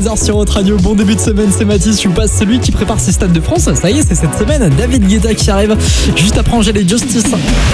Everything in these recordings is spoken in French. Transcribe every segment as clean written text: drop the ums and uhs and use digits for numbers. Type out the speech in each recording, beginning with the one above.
16h sur Hot Radio. Bon début de semaine, c'est Mathis. Je vous passe celui qui prépare ses stades de France. Ça y est, c'est cette semaine. David Guetta qui arrive juste après Angèle et Justice.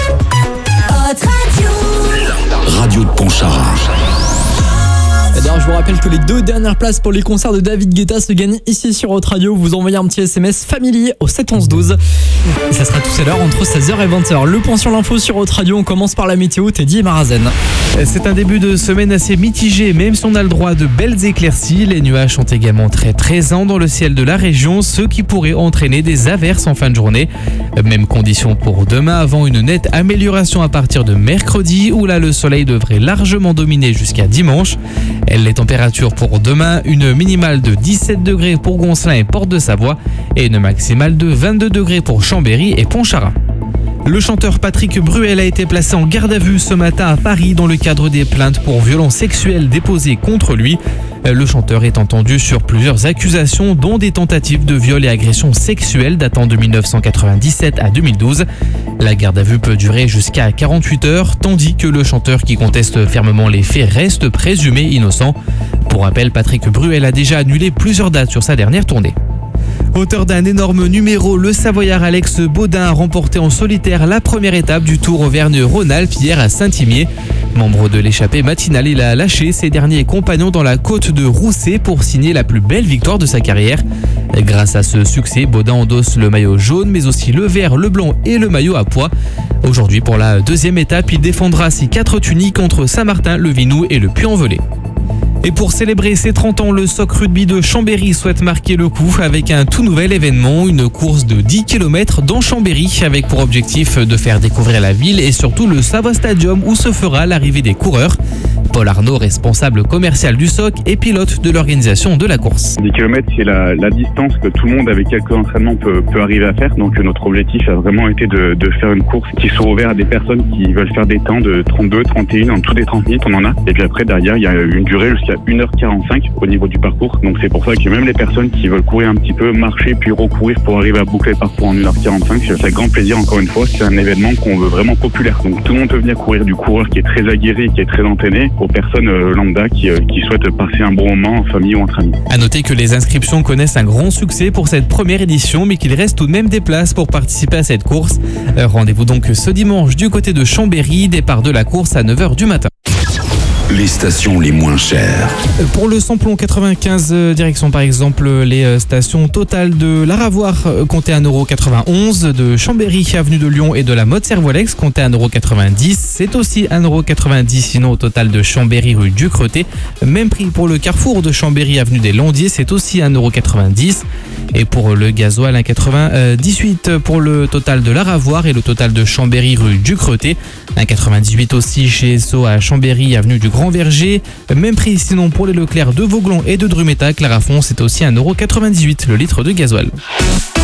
Radio de Pontcharra. D'ailleurs, je vous rappelle que les 2 dernières places pour les concerts de David Guetta se gagnent ici sur Hot Radio. Vous envoyez un petit SMS Family au 7 11 12. Et ça sera tout à l'heure entre 16h et 20h. Le point sur l'info sur Hot Radio. On commence par la météo. Teddy et Marazen. C'est un début de semaine assez mitigé, même si on a le droit de belles éclaircies. Les nuages sont également très présents dans le ciel de la région, ce qui pourrait entraîner des averses en fin de journée. Même condition pour demain, avant une nette amélioration à partir de mercredi, où là le soleil devrait largement dominer jusqu'à dimanche. Les températures pour demain, une minimale de 17 degrés pour Gonslin et Porte de Savoie et une maximale de 22 degrés pour Chambéry et Pontcharra. Le chanteur Patrick Bruel a été placé en garde à vue ce matin à Paris dans le cadre des plaintes pour violences sexuelles déposées contre lui. Le chanteur est entendu sur plusieurs accusations, dont des tentatives de viol et agressions sexuelles datant de 1997 à 2012. La garde à vue peut durer jusqu'à 48 heures, tandis que le chanteur qui conteste fermement les faits reste présumé innocent. Pour rappel, Patrick Bruel a déjà annulé plusieurs dates sur sa dernière tournée. Auteur d'un énorme numéro, le Savoyard Alex Baudin a remporté en solitaire la première étape du Tour Auvergne-Rhône-Alpes hier à Saint-Imier. Membre de l'échappée matinale, il a lâché ses derniers compagnons dans la côte de Rousset pour signer la plus belle victoire de sa carrière. Grâce à ce succès, Baudin endosse le maillot jaune, mais aussi le vert, le blanc et le maillot à pois. Aujourd'hui, pour la deuxième étape, il défendra ses 4 tuniques entre Saint-Martin, le Vinou et le Puy-en-Velay. Et pour célébrer ses 30 ans, le SOC Rugby de Chambéry souhaite marquer le coup avec un tout nouvel événement, une course de 10 km dans Chambéry, avec pour objectif de faire découvrir la ville et surtout le Savoie Stadium où se fera l'arrivée des coureurs. Paul Arnaud, responsable commercial du SOC et pilote de l'organisation de la course. 10 km, c'est la distance que tout le monde avec quelques entraînements peut arriver à faire. Donc notre objectif a vraiment été de faire une course qui soit ouverte à des personnes qui veulent faire des temps de 32, 31, en dessous des 30 minutes, on en a. Et puis après, derrière, il y a une durée jusqu'à 1h45 au niveau du parcours. Donc c'est pour ça que même les personnes qui veulent courir un petit peu, marcher puis recourir pour arriver à boucler le parcours en 1h45, c'est avec grand plaisir encore une fois. C'est un événement qu'on veut vraiment populaire. Donc tout le monde peut venir courir, du coureur qui est très aguerri, qui est très entraîné, aux personnes lambda qui souhaitent passer un bon moment en famille ou entre amis. À noter que les inscriptions connaissent un grand succès pour cette première édition, mais qu'il reste tout de même des places pour participer à cette course. Rendez-vous donc ce dimanche du côté de Chambéry, départ de la course à 9h du matin. Les stations les moins chères. Pour le samplon 95, direction par exemple les stations Total de l'Aravoire, comptez 1,91€, de Chambéry, avenue de Lyon et de la Motte-Servolex, comptez 1,90€. C'est aussi 1,90€ sinon au Total de Chambéry, rue du Creté. Même prix pour le carrefour de Chambéry, avenue des Landiers, c'est aussi 1,90€. Et pour le gasoil, 1,98€ pour le Total de l'Aravoire et le Total de Chambéry, rue du Creté. 1,98€ aussi chez Esso à Chambéry, avenue du Grand Verger. Même prix sinon pour les Leclerc de Vauglon et de Drumeta. Clarafond, c'est aussi 1,98€ le litre de gasoil.